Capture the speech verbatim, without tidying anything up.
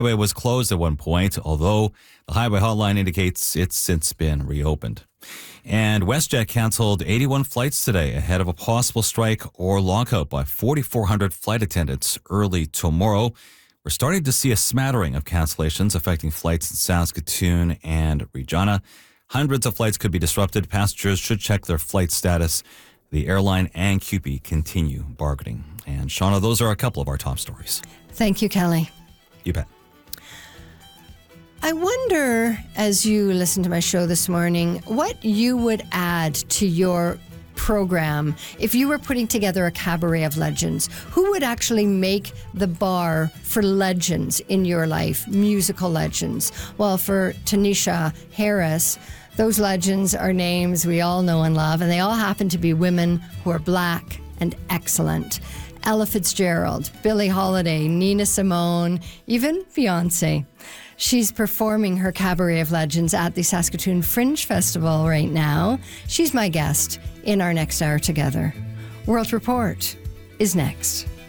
It was closed at one point, although the highway hotline indicates it's since been reopened. And WestJet canceled eighty-one flights today ahead of a possible strike or lockout by forty-four hundred flight attendants early tomorrow. We're starting to see a smattering of cancellations affecting flights in Saskatoon and Regina. Hundreds of flights could be disrupted. Passengers should check their flight status. The airline and C U P E continue bargaining. And Shauna, those are a couple of our top stories. Thank you, Kelly. You bet. I wonder, as you listen to my show this morning, what you would add to your program if you were putting together a cabaret of legends. Who would actually make the bar for legends in your life, musical legends? Well, for Tanisha Harris, those legends are names we all know and love, and they all happen to be women who are black and excellent. Ella Fitzgerald, Billie Holiday, Nina Simone, even Beyonce. She's performing her Cabaret of Legends at the Saskatoon Fringe Festival right now. She's my guest in our next hour together. World Report is next.